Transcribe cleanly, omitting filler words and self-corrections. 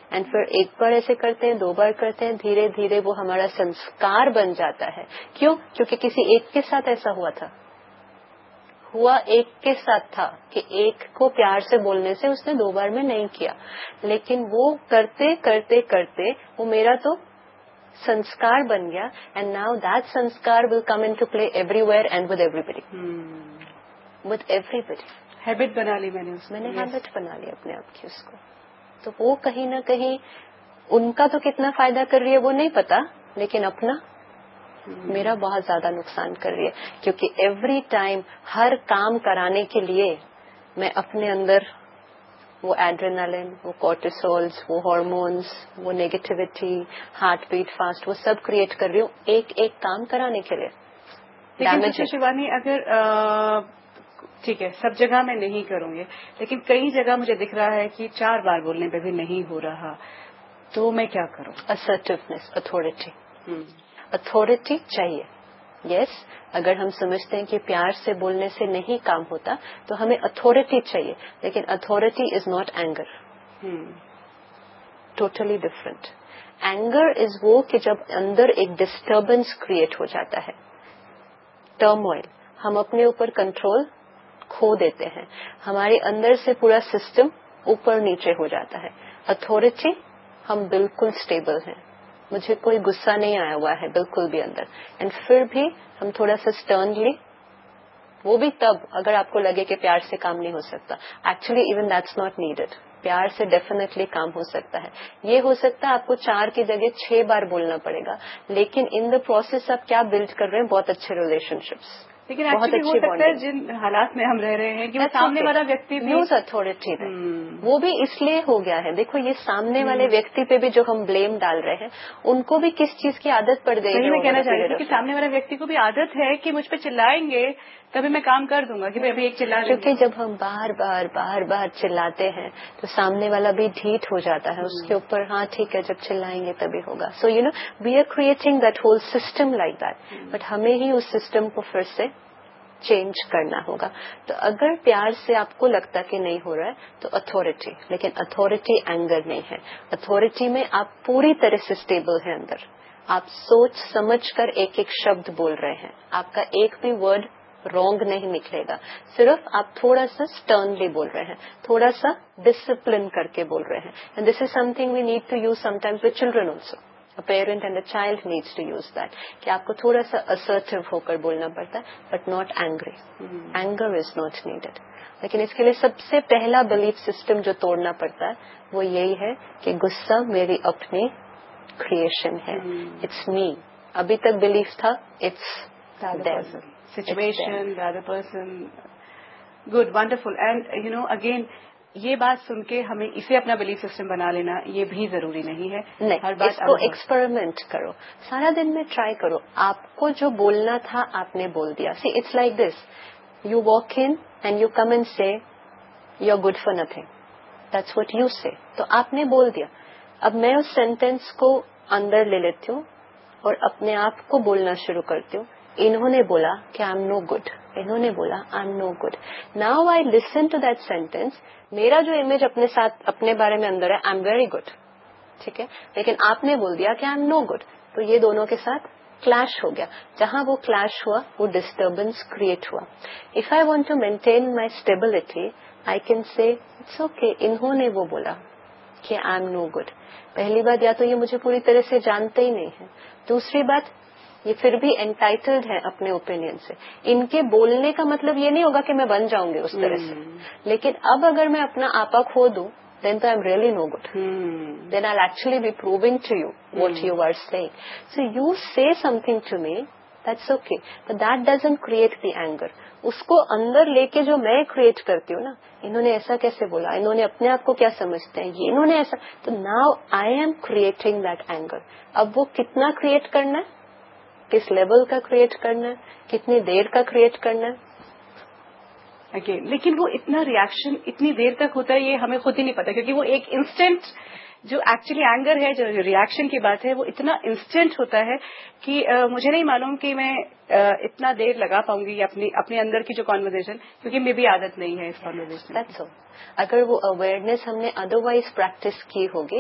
And پھر ایک بار ایسے کرتے ہیں, 2 بار کرتے ہیں, دھیرے دھیرے وہ ہمارا سنسکار بن جاتا ہے. کیوں؟ کیونکہ کسی ایک کے ساتھ ایسا ہوا ایک کے ساتھ تھا کہ ایک کو پیار سے بولنے سے اس نے 2 بار میں نہیں کیا, لیکن وہ کرتے کرتے کرتے وہ میرا تو سنسکار بن گیا. And now that سنسکار will come in to play every where and with every body. Habit بنا لی میں نے ہیبٹ بنا لی اپنے آپ کی اس کو. تو وہ کہیں نہ کہیں ان کا تو کتنا فائدہ کر رہی ہے وہ نہیں پتا, لیکن اپنا میرا بہت زیادہ نقصان کر رہی ہے, کیونکہ ایوری ٹائم ہر کام کرانے کے لیے میں اپنے اندر وہ ایڈرینالن, وہ کورٹیسولز, وہ ہارمونز, وہ نیگیٹیوٹی, ہارٹ بیٹ فاسٹ, وہ سب کریٹ کر رہی ہوں ایک ایک کام کرانے کے لیے. لیکن شیوانی اگر ٹھیک ہے سب جگہ میں نہیں کروں گے, لیکن کئی جگہ مجھے دکھ رہا ہے کہ 4 بار بولنے پہ بھی نہیں ہو رہا, تو میں کیا کروں؟ اسرٹیونیس, اتھارٹی چاہیے. یس, اگر ہم سمجھتے ہیں کہ پیار سے بولنے سے نہیں کام ہوتا تو ہمیں اتھارٹی چاہیے, لیکن authority is not anger, totally different. Anger is وہ کہ جب اندر ایک ڈسٹربنس کریٹ ہو جاتا ہے, ٹرموائل, ہم اپنے اوپر کنٹرول کھو دیتے ہیں, ہمارے اندر سے پورا سسٹم اوپر نیچے ہو جاتا ہے. اتھارٹی, ہم بالکل اسٹیبل ہیں, مجھے کوئی غصہ نہیں آیا ہوا ہے بالکل بھی اندر, اینڈ پھر بھی ہم تھوڑا سا اسٹرنلی, وہ بھی تب اگر آپ کو لگے کہ پیار سے کام نہیں ہو سکتا. Actually even that's not needed, پیار سے ڈیفینیٹلی کام ہو سکتا ہے. یہ ہو سکتا ہے آپ کو 4 کی جگہ 6 بار بولنا پڑے گا, لیکن ان دا پروسیس آپ کیا بلڈ کر رہے ہیں, بہت اچھے ریلیشن شپس, لیکن ایکچولی ہو سکتا ہے جن حالات میں ہم رہ رہے ہیں کہ وہ سامنے والا ویکتی بھی یوز اتھارٹی ہے, وہ بھی اس لیے ہو گیا ہے. دیکھو یہ سامنے والے ویکتی پہ بھی جو ہم بلیم ڈال رہے ہیں, ان کو بھی کس چیز کی عادت پڑ گئی ہے. میں کہنا چاہ رہی تھی کہ سامنے والے ویکتی کو بھی عادت ہے کہ مجھ پہ چلائیں گے تبھی میں کام کر دوں گا کہ ابھی ایک چلا, کیونکہ جب ہم بار بار چلاتے ہیں تو سامنے والا بھی ڈھیٹ ہو جاتا ہے اس کے اوپر. ہاں ٹھیک ہے, جب چلائیں گے تبھی ہوگا. So you know we are creating that whole system like that, but ہمیں ہی اس سسٹم کو پھر سے چینج کرنا ہوگا. تو اگر پیار سے آپ کو لگتا کہ نہیں ہو رہا ہے تو اتھارٹی, لیکن اتھارٹی اینگر نہیں ہے. اتھارٹی میں آپ پوری طرح سے اسٹیبل ہیں اندر, آپ سوچ سمجھ کر ایک ایک شبد بول رہے ہیں, آپ کا ایک بھی ورڈ رانگ نہیں نکلے گا, صرف آپ تھوڑا سا اسٹرنلی بول رہے ہیں, تھوڑا سا ڈسپلن کر کے بول رہے ہیں. And this is some thing we need to use some times with children also. A parent and a child needs to use that, کہ آپ کو تھوڑا سا assertive ہو کر بولنا پڑتا ہے, but not angry. Anger is not needed. لیکن اس کے لیے سب سے پہلا بلیف سسٹم جو توڑنا پڑتا ہے وہ یہی ہے کہ غصہ میری اپنی کریشن ہے, اٹس می. ابھی تک بلیف تھا it's situation, the other person. Good, wonderful. And you know again یہ بات سن کے ہمیں اسے اپنا بلیف سسٹم بنا لینا یہ بھی ضروری نہیں ہے. نہیں, اس کو ایکسپیریمنٹ کرو, سارا دن میں ٹرائی کرو. آپ کو جو بولنا تھا آپ نے بول دیا. سی it's like this, you walk in and you come and سے you are good for nothing, that's what you سے. تو آپ نے بول دیا. اب میں اس سینٹینس کو اندر لے لیتی ہوں اور اپنے آپ کو بولنا شروع کرتی ہوں. انہوں نے بولا کہ آئی ایم نو گڈ, انہوں نے بولا I am know good. Now I listen to that sentence. میرا جو امیج اپنے ساتھ اپنے بارے میں اندر ہے, آئی ایم ویری گڈ, ٹھیک ہے, لیکن آپ نے بول دیا کہ آئی ایم نو گڈ, تو یہ دونوں کے ساتھ کلیش ہو گیا. جہاں وہ کلیش ہوا وہ ڈسٹربنس کریٹ ہوا. If I want to maintain my stability I can say it's okay, انہوں نے وہ بولا کہ آئی ایم نو گڈ. پہلی بات, یا تو یہ مجھے پوری طرح سے جانتے ہی نہیں ہیں. دوسری بات, یہ پھر بھی انٹائٹلڈ ہے اپنے اوپینین سے. ان کے بولنے کا مطلب یہ نہیں ہوگا کہ میں بن جاؤں گی اس طرح سے, لیکن اب اگر میں اپنا آپا کھو دوں then I am really no good. Then I'll actually be proving to you what you are saying. So you say something to me, that's okay, but that doesn't create the anger. اس کو اندر لے کے جو میں create کرتی ہوں نا, انہوں نے ایسا کیسے بولا, انہوں نے اپنے آپ کو کیا سمجھتے ہیں, یہ انہوں نے ایسا, تو now I am creating that anger. اب وہ کتنا کریٹ کرنا ہے, کس لیول کا کریٹ کرنا ہے, کتنی دیر کا کریٹ کرنا ہے. اگین لیکن وہ اتنا ریئیکشن اتنی دیر تک ہوتا ہے یہ ہمیں خود ہی نہیں پتا, کیونکہ وہ ایک انسٹنٹ جو ایکچولی اینگر ہے, جو ریئیکشن کی بات ہے, وہ اتنا انسٹنٹ ہوتا ہے کہ مجھے نہیں معلوم کہ میں اتنا دیر لگا پاؤں گی اپنے اندر کی جو کانورزیشن, کیونکہ میں بھی عادت نہیں ہے اس کانورزیشن. اگر وہ اویئرنیس ہم نے ادروائز پریکٹس کی ہوگی